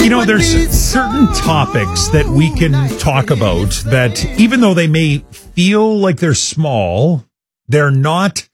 There's certain topics that we can talk about that, even though they may feel like they're small, they're not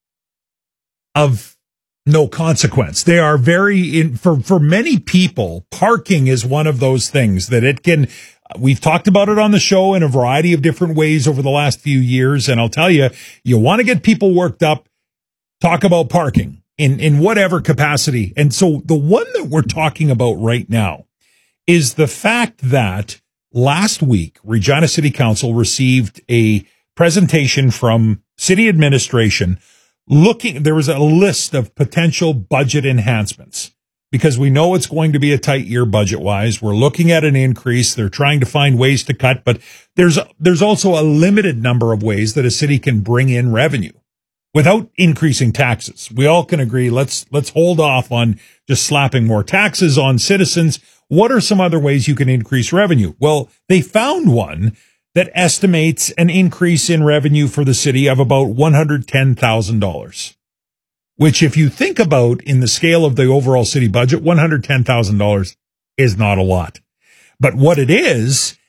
of no consequence. They are for many people, parking is one of those things that it can. We've talked about it on the show in a variety of different ways over the last few years. And I'll tell you, you want to get people worked up, talk about parking in whatever capacity. And so the one that we're talking about right now is the fact that last week, Regina City Council received a presentation from city administration there was a list of potential budget enhancements because we know it's going to be a tight year budget-wise. We're looking at an increase. They're trying to find ways to cut, but there's also a limited number of ways that a city can bring in revenue without increasing taxes. We all can agree, let's hold off on just slapping more taxes on citizens. What are some other ways you can increase revenue? Well, they found one that estimates an increase in revenue for the city of about $110,000, which if you think about in the scale of the overall city budget, $110,000 is not a lot. But what it is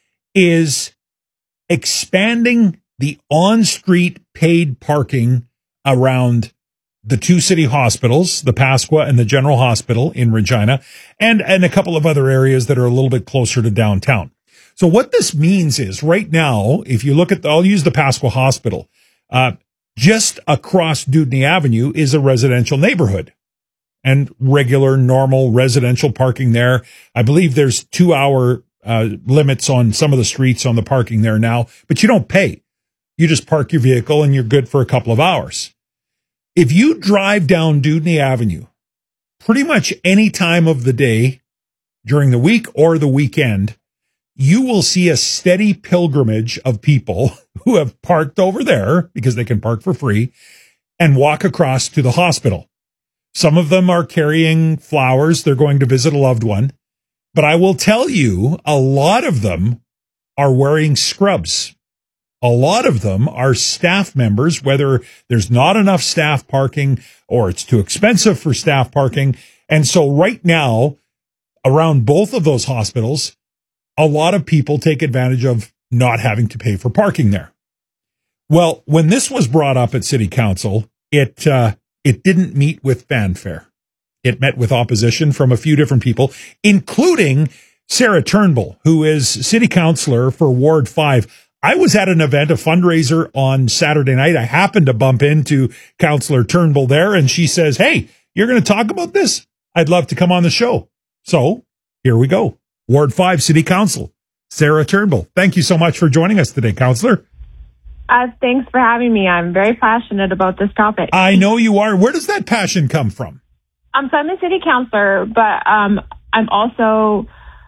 expanding the on-street paid parking around the two city hospitals, the Pasqua and the General Hospital in Regina, and a couple of other areas that are a little bit closer to downtown. So what this means is right now, if you look at, I'll use the Pasqua Hospital, just across Dewdney Avenue is a residential neighborhood and regular, normal residential parking there. I believe there's 2-hour limits on some of the streets on the parking there now, but you don't pay. You just park your vehicle and you're good for a couple of hours. If you drive down Dewdney Avenue, pretty much any time of the day during the week or the weekend, you will see a steady pilgrimage of people who have parked over there because they can park for free and walk across to the hospital. Some of them are carrying flowers. They're going to visit a loved one. But I will tell you, a lot of them are wearing scrubs. A lot of them are staff members, whether there's not enough staff parking or it's too expensive for staff parking. And so right now, around both of those hospitals, a lot of people take advantage of not having to pay for parking there. Well, when this was brought up at City Council, it didn't meet with fanfare. It met with opposition from a few different people, including Sarah Turnbull, who is city councillor for Ward 5. I was at an event, a fundraiser on Saturday night. I happened to bump into Councillor Turnbull there, and she says, "Hey, you're going to talk about this? I'd love to come on the show." So here we go. Ward 5 City Council, Sarah Turnbull. Thank you so much for joining us today, Councillor. Thanks for having me. I'm very passionate about this topic. I know you are. Where does that passion come from? So I'm a city councillor, but I'm also,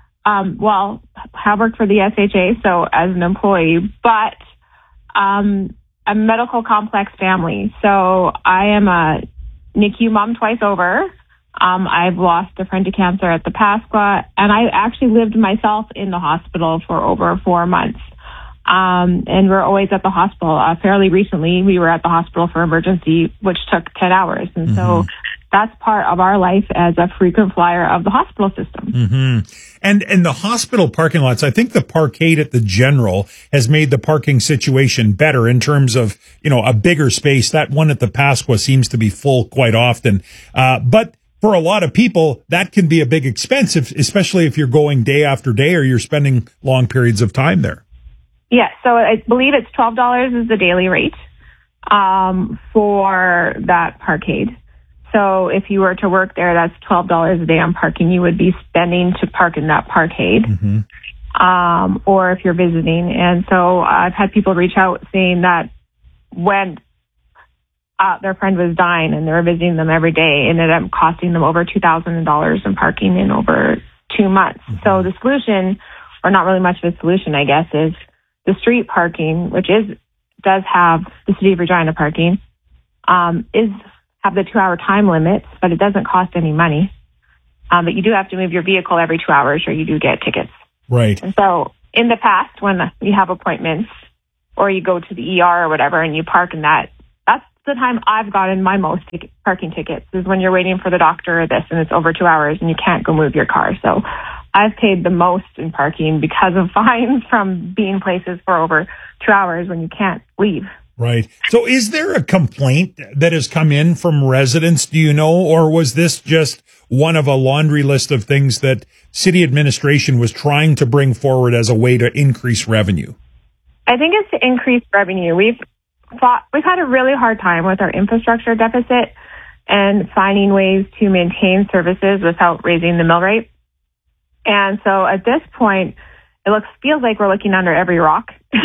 have worked for the SHA, so as an employee, but I'm a medical complex family. So I am a NICU mom twice over. I've lost a friend to cancer at the Pasqua, and I actually lived myself in the hospital for over 4 months. And we're always at the hospital. Fairly recently, we were at the hospital for emergency, which took 10 hours. And so that's part of our life as a frequent flyer of the hospital system. Mm-hmm. And the hospital parking lots, I think the parkade at the General has made the parking situation better in terms of, a bigger space. That one at the Pasqua seems to be full quite often. But for a lot of people, that can be a big expense, especially if you're going day after day or you're spending long periods of time there. Yeah, so I believe it's $12 is the daily rate for that parkade. So if you were to work there, that's $12 a day on parking you would be spending to park in that parkade, or if you're visiting. And so I've had people reach out saying that when their friend was dying and they were visiting them every day, it ended up costing them over $2,000 in parking in over 2 months. So the solution, or not really much of a solution, I guess, is the street parking, which does have the City of Regina parking, have the 2-hour time limits, but it doesn't cost any money. But you do have to move your vehicle every 2 hours or you do get tickets. Right. And so in the past, when you have appointments or you go to the ER or whatever and you park in that's the time I've gotten my most parking tickets is when you're waiting for the doctor or this and it's over 2 hours and you can't go move your car. So I've paid the most in parking because of fines from being places for over 2 hours when you can't leave. Right. So is there a complaint that has come in from residents, do you know, or was this just one of a laundry list of things that city administration was trying to bring forward as a way to increase revenue? I think it's to increase revenue. We've had a really hard time with our infrastructure deficit and finding ways to maintain services without raising the mill rate. And so at this point, it feels like we're looking under every rock.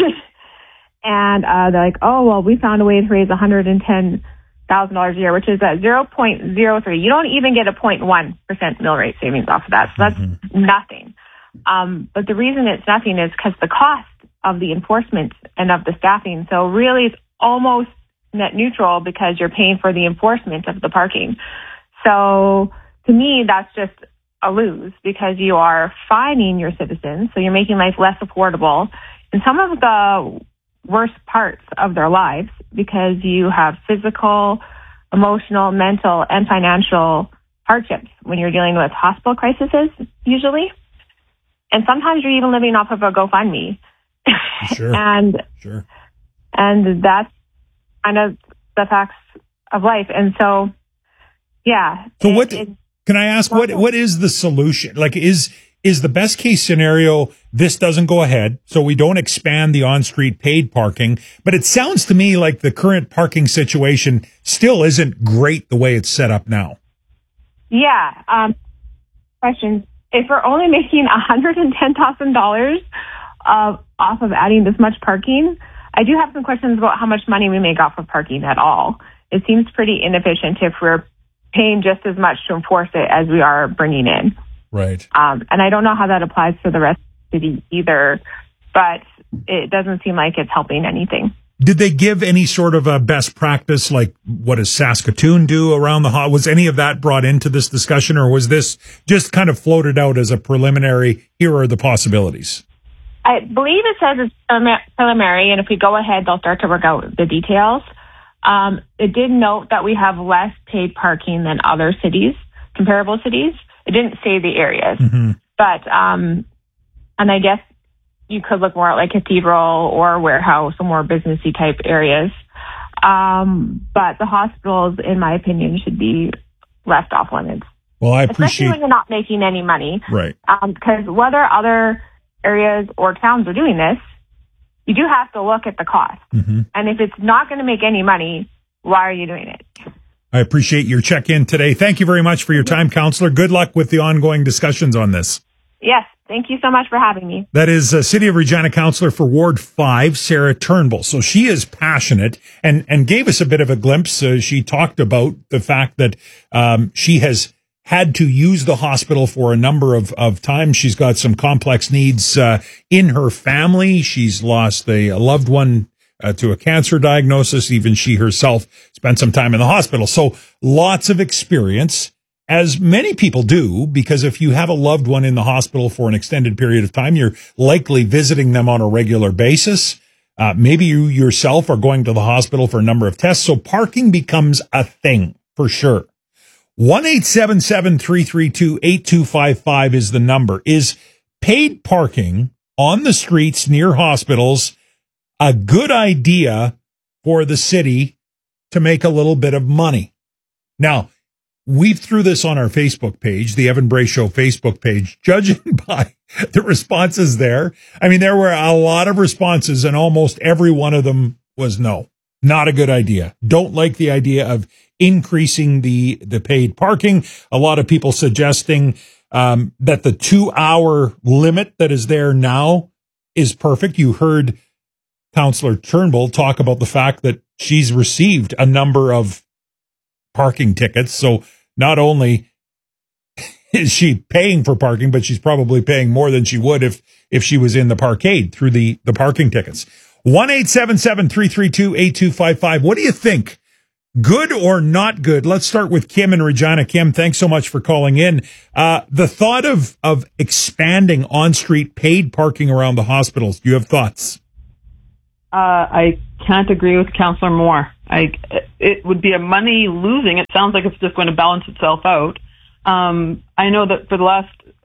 And they're like, oh, well, we found a way to raise $110,000 a year, which is at 0.03. You don't even get a 0.1% mill rate savings off of that. So that's nothing. But the reason it's nothing is because the cost of the enforcement and of the staffing. So really it's almost net neutral because you're paying for the enforcement of the parking. So to me, that's just a lose because you are fining your citizens. So you're making life less affordable. And some of the worst parts of their lives because you have physical, emotional, mental, and financial hardships when you're dealing with hospital crises, usually. And sometimes you're even living off of a GoFundMe. Sure. and that's kind of the facts of life. And so, yeah. So can I ask, what is the solution? Like, is the best case scenario, this doesn't go ahead, so we don't expand the on-street paid parking, but it sounds to me like the current parking situation still isn't great the way it's set up now. Yeah. Question. If we're only making $110,000 off of adding this much parking, I do have some questions about how much money we make off of parking at all. It seems pretty inefficient if we're paying just as much to enforce it as we are bringing in. Right. And I don't know how that applies to the rest of the city either, but it doesn't seem like it's helping anything. Did they give any sort of a best practice, like what does Saskatoon do around the was any of that brought into this discussion, or was this just kind of floated out as a preliminary, here are the possibilities? I believe it says it's preliminary, and if we go ahead, they'll start to work out the details. It did note that we have less paid parking than other cities, comparable cities. It didn't say the areas, but, and I guess you could look more at like Cathedral or Warehouse or more businessy type areas. But the hospitals, in my opinion, should be left off limits. Well, I appreciate, especially when you're not making any money. Right. Because whether other areas or towns are doing this, you do have to look at the cost. And if it's not going to make any money, why are you doing it? I appreciate your check-in today. Thank you very much for your time, Councillor. Good luck with the ongoing discussions on this. Yes, thank you so much for having me. That is City of Regina Councillor for Ward 5, Sarah Turnbull. So she is passionate and gave us a bit of a glimpse. She talked about the fact that she has had to use the hospital for a number of times. She's got some complex needs in her family. She's lost a loved one to a cancer diagnosis. Even she herself spent some time in the hospital. So lots of experience, as many people do, because if you have a loved one in the hospital for an extended period of time, you're likely visiting them on a regular basis. Maybe you yourself are going to the hospital for a number of tests. So parking becomes a thing for sure. 1-877-332-8255 is the number. Is paid parking on the streets near hospitals a good idea for the city to make a little bit of money? Now, we threw this on our Facebook page, the Evan Bray Show Facebook page. Judging by the responses there, I mean, there were a lot of responses, and almost every one of them was no, not a good idea. Don't like the idea of increasing the paid parking. A lot of people suggesting that the 2-hour limit that is there now is perfect. You heard Councillor Turnbull talk about the fact that she's received a number of parking tickets. So not only is she paying for parking, but she's probably paying more than she would if she was in the parkade through the parking tickets. 1-877-332-8255. What do you think? Good or not good? Let's start with Kim in Regina. Kim, thanks so much for calling in. The thought of expanding on-street paid parking around the hospitals, do you have thoughts? I can't agree with Councillor Moore. It would be a money losing. It sounds like it's just going to balance itself out. I know that for the last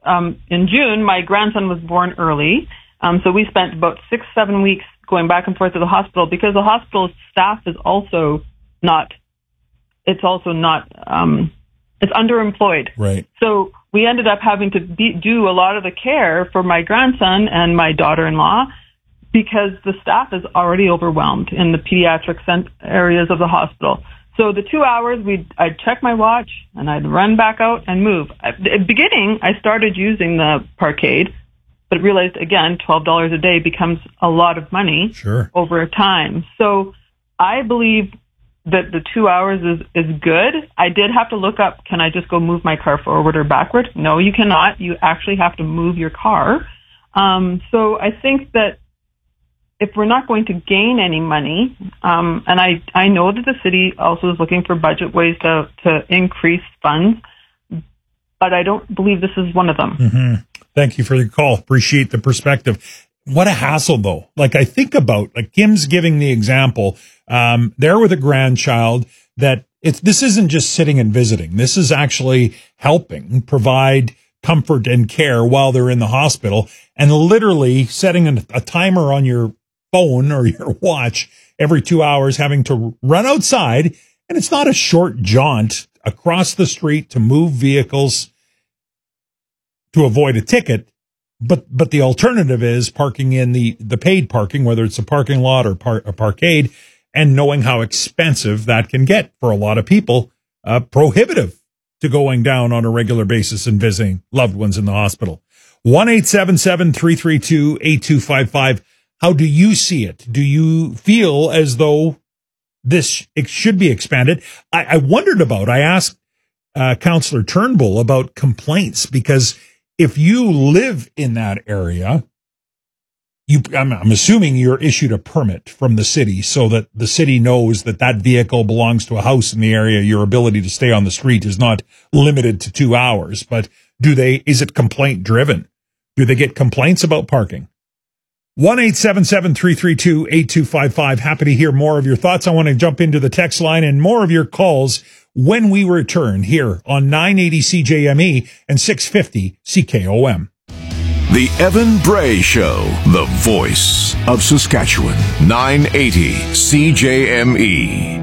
in June, my grandson was born early. So we spent about 6-7 weeks going back and forth to the hospital because the hospital staff is also not, it's underemployed. Right. So we ended up having to do a lot of the care for my grandson and my daughter-in-law because the staff is already overwhelmed in the pediatric areas of the hospital. So the 2 hours, I'd check my watch and I'd run back out and move. At the beginning, I started using the Parkade, but realized, again, $12 a day becomes a lot of money over time. So I believe that the 2 hours is good. I did have to look up, can I just go move my car forward or backward? No, you cannot. You actually have to move your car. So I think that if we're not going to gain any money, and I know that the city also is looking for budget ways to increase funds, but I don't believe this is one of them. Mm-hmm. Thank you for the call. Appreciate the perspective. What a hassle, though. Like, I think about, like, Kim's giving the example, there with a grandchild, that this isn't just sitting and visiting. This is actually helping provide comfort and care while they're in the hospital, and literally setting a timer on your phone or your watch every 2 hours, having to run outside. And it's not a short jaunt across the street to move vehicles to avoid a ticket. But the alternative is parking in the paid parking, whether it's a parking lot or a parkade, and knowing how expensive that can get for a lot of people, prohibitive to going down on a regular basis and visiting loved ones in the hospital. 1-877-332-8255. How do you see it? Do you feel as though it should be expanded? I wondered I asked Councillor Turnbull about complaints, because if you live in that area, I'm assuming you're issued a permit from the city so that the city knows that vehicle belongs to a house in the area. Your ability to stay on the street is not limited to 2 hours, but is it complaint driven? Do they get complaints about parking? 1-877-332-8255. Happy to hear more of your thoughts. I want to jump into the text line and more of your calls when we return here on 980 CJME and 650 CKOM. The Evan Bray Show, the voice of Saskatchewan, 980 CJME.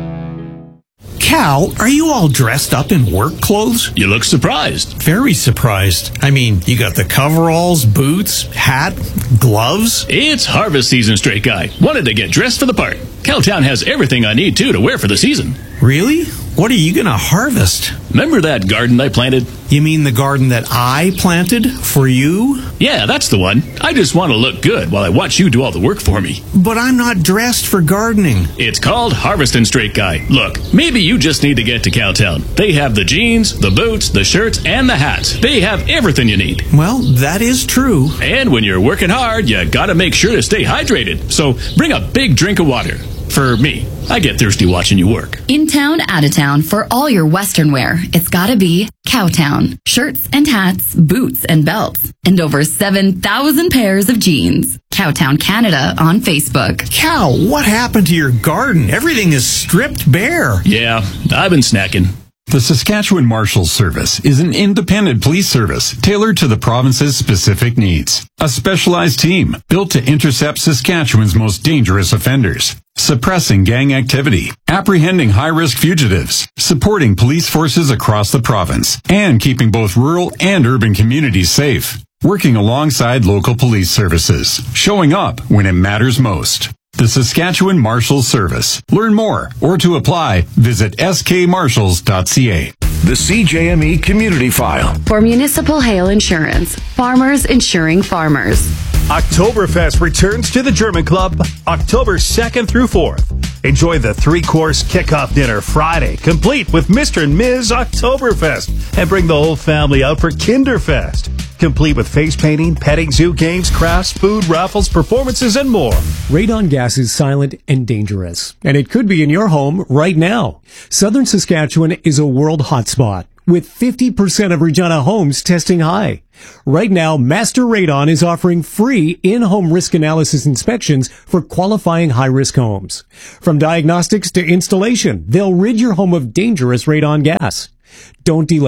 Cal, are you all dressed up in work clothes? You look surprised. Very surprised. I mean, you got the coveralls, boots, hat, gloves. It's harvest season, straight guy. Wanted to get dressed for the part. Cowtown has everything I need, too, to wear for the season. Really? What are you going to harvest? Remember that garden I planted? You mean the garden that I planted for you? Yeah, that's the one. I just want to look good while I watch you do all the work for me. But I'm not dressed for gardening. It's called harvesting, straight guy. Look, maybe you just need to get to Cowtown. They have the jeans, the boots, the shirts, and the hats. They have everything you need. Well, that is true. And when you're working hard, you gotta make sure to stay hydrated. So bring a big drink of water. For me, I get thirsty watching you work. In town, out of town, for all your Western wear, it's gotta be Cowtown. Shirts and hats, boots and belts, and over 7,000 pairs of jeans. Cowtown Canada on Facebook. Cal, what happened to your garden? Everything is stripped bare. Yeah, I've been snacking. The Saskatchewan Marshals Service is an independent police service tailored to the province's specific needs. A specialized team built to intercept Saskatchewan's most dangerous offenders, suppressing gang activity, apprehending high-risk fugitives, supporting police forces across the province, and keeping both rural and urban communities safe. Working alongside local police services, showing up when it matters most. The Saskatchewan Marshals Service. Learn more or to apply, visit skmarshals.ca. The CJME Community File. For Municipal Hail Insurance, farmers insuring farmers. Oktoberfest returns to the German Club October 2nd through 4th. Enjoy the 3-course kickoff dinner Friday, complete with Mr. and Ms. Oktoberfest, and bring the whole family out for Kinderfest, complete with face painting, petting zoo games, crafts, food, raffles, performances, and more. Radon gas is silent and dangerous, and it could be in your home right now. Southern Saskatchewan is a world hotspot, with 50% of Regina homes testing high. Right now, Master Radon is offering free in-home risk analysis inspections for qualifying high-risk homes. From diagnostics to installation, they'll rid your home of dangerous radon gas. Don't delay.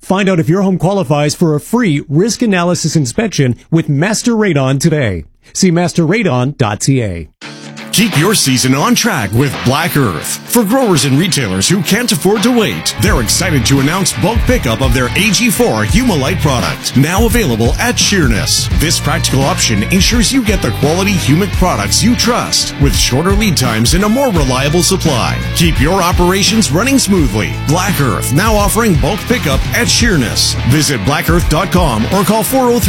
Find out if your home qualifies for a free risk analysis inspection with Master Radon today. See masterradon.ca. Keep your season on track with Black Earth. For growers and retailers who can't afford to wait, they're excited to announce bulk pickup of their AG4 Humalite product, now available at Sheerness. This practical option ensures you get the quality humic products you trust, with shorter lead times and a more reliable supply. Keep your operations running smoothly. Black Earth, now offering bulk pickup at Sheerness. Visit blackearth.com or call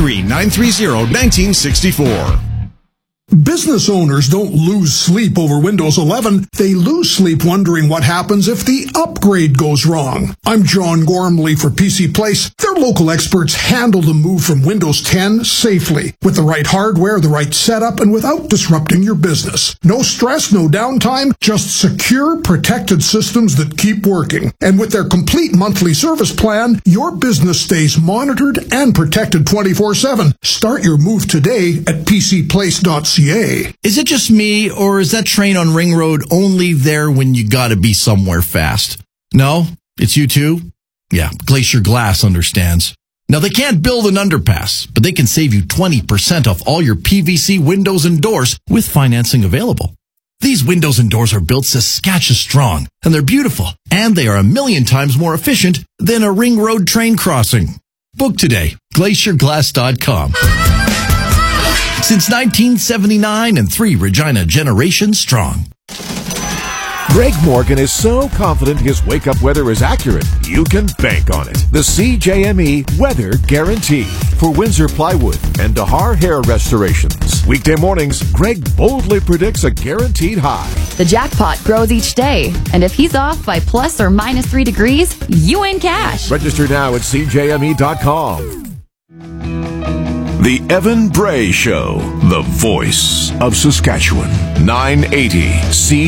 403-930-1964. Business owners don't lose sleep over Windows 11. They lose sleep wondering what happens if the upgrade goes wrong. I'm John Gormley for PC Place. Their local experts handle the move from Windows 10 safely, with the right hardware, the right setup, and without disrupting your business. No stress, no downtime, just secure, protected systems that keep working. And with their complete monthly service plan, your business stays monitored and protected 24/7. Start your move today at PCPlace.ca. Is it just me, or is that train on Ring Road only there when you gotta be somewhere fast? No? It's you too? Yeah, Glacier Glass understands. Now, they can't build an underpass, but they can save you 20% off all your PVC windows and doors with financing available. These windows and doors are built Saskatchewan strong, and they're beautiful, and they are 1,000,000 times more efficient than a Ring Road train crossing. Book today, glacierglass.com. Since 1979 and 3 Regina generations strong. Greg Morgan is so confident his wake-up weather is accurate, you can bank on it. The CJME Weather Guarantee for Windsor Plywood and Dahar Hair Restorations. Weekday mornings, Greg boldly predicts a guaranteed high. The jackpot grows each day, and if he's off by plus or minus 3 degrees, you win cash. Register now at CJME.com. The Evan Bray Show, the voice of Saskatchewan. 980 C.